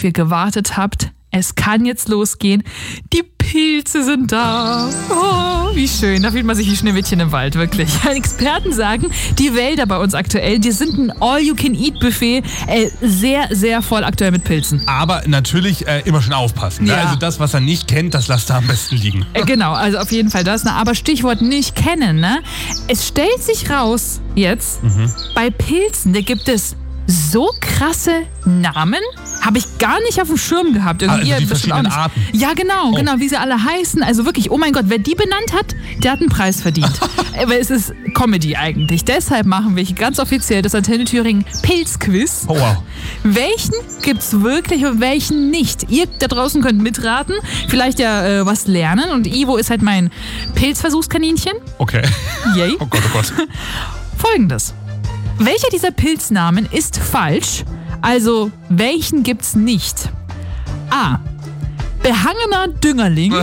worauf ihr gewartet habt. Es kann jetzt losgehen. Die Pilze sind da. Oh, wie schön. Da fühlt man sich wie Schneewittchen im Wald, wirklich. Experten sagen, die Wälder bei uns aktuell, die sind ein All-You-Can-Eat-Buffet. Sehr, sehr voll aktuell mit Pilzen. Aber natürlich immer schon aufpassen. Ne? Ja. Also das, was er nicht kennt, das lasst er am besten liegen. Genau, also auf jeden Fall das. Ne? Aber Stichwort nicht kennen. Ne? Es stellt sich raus jetzt, bei Pilzen, da gibt es so krasse Namen, habe ich gar nicht auf dem Schirm gehabt. Irgendwie Also die bestimmt auch verschiedenen nicht. Arten. Ja, genau, wie sie alle heißen. Also wirklich, oh mein Gott, wer die benannt hat, der hat einen Preis verdient. Aber es ist Comedy eigentlich. Deshalb machen wir ganz offiziell das Antenne Thüringen Pilzquiz. Oh wow. Welchen gibt's wirklich und welchen nicht? Ihr da draußen könnt mitraten, vielleicht ja was lernen. Und Ivo ist halt mein Pilzversuchskaninchen. Okay. Yay. Oh Gott, oh Gott. Folgendes. Welcher dieser Pilznamen ist falsch? Also, welchen gibt's nicht? A. Behangener Düngerling.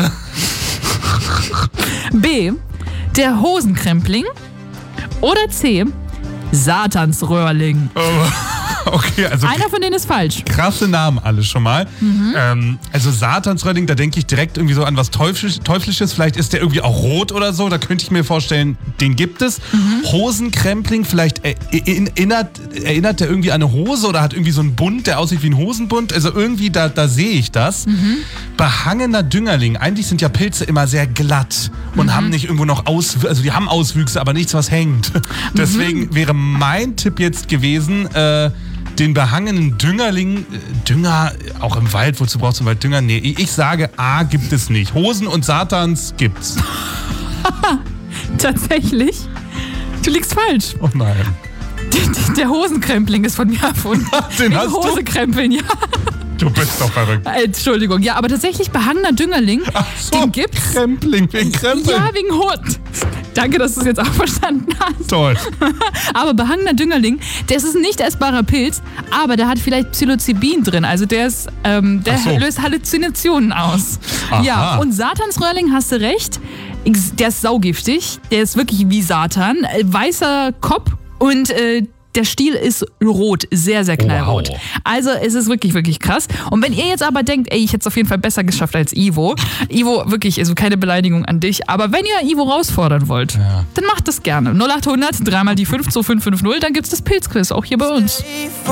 B. Der Hosenkrempling. Oder C. Satansröhrling. Okay, also Einer von denen ist falsch. krasse Namen alle schon mal. Also Satansröhrling, da denke ich direkt irgendwie so an was Teuflisches. Vielleicht ist der irgendwie auch rot oder so. Da könnte ich mir vorstellen, den gibt es. Hosenkrempling, vielleicht erinnert der irgendwie an eine Hose oder hat irgendwie so einen Bund, der aussieht wie ein Hosenbund. Also irgendwie, da sehe ich das. Behangener Düngerling. Eigentlich sind ja Pilze immer sehr glatt und haben nicht irgendwo noch also die haben Auswüchse, aber nichts, was hängt. Deswegen wäre mein Tipp jetzt gewesen, den behangenen Düngerling, Dünger, auch im Wald, wozu brauchst du im Wald Dünger? Nee, ich sage, A gibt es nicht. Hosen und Satans gibt's. Tatsächlich? Du liegst falsch. Oh nein. Der Hosenkrempling ist von mir erfunden. Den hast du? Hosekrempeln, ja. Du bist doch verrückt. Entschuldigung, ja, aber tatsächlich behangener Düngerling, Ach so, den gibt's. Krempling, wegen Krempeln. Ja, wegen Hund. Danke, dass du es jetzt auch verstanden hast. Toll. Aber behangener Düngerling, das ist ein nicht essbarer Pilz, aber der hat vielleicht Psilocybin drin. Also der Ach so. löst Halluzinationen aus. Aha. Ja, und Satansröhrling, hast du recht, der ist saugiftig. Der ist wirklich wie Satan. Weißer Kopf und der Stiel ist rot, sehr, sehr knallrot. Wow. Also es ist wirklich, wirklich krass. Und wenn ihr jetzt aber denkt, ey, ich hätte es auf jeden Fall besser geschafft als Ivo. Ivo, wirklich, also keine Beleidigung an dich. Aber wenn ihr Ivo herausfordern wollt, dann macht das gerne. 0800 3 mal die 5 2550, dann gibt's das Pilzquiz auch hier bei uns.